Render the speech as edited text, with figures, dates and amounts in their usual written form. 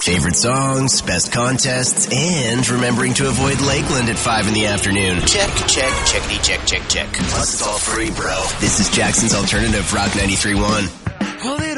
Favorite songs, best contests, and remembering to avoid Lakeland at 5 in the afternoon. Check, checkity, check. Plus it's all free, bro. This is Jackson's Alternative Rock 93.1.